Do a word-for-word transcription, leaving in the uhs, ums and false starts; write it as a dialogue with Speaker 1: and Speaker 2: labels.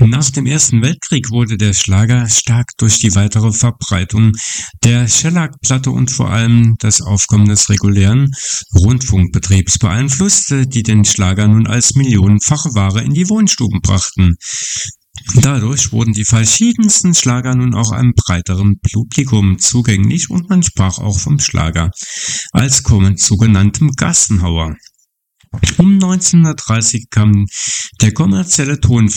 Speaker 1: Nach dem Ersten Weltkrieg wurde der Schlager stark durch die weitere Verbreitung der Schellackplatte und vor allem das Aufkommen des regulären Rundfunkbetriebs beeinflusst, die den Schlager nun als millionenfache Ware in die Wohnstuben brachten. Dadurch wurden die verschiedensten Schlager nun auch einem breiteren Publikum zugänglich und man sprach auch vom Schlager als sogenanntem Gassenhauer. Um neunzehnhundertdreißig kam der kommerzielle Tonfilm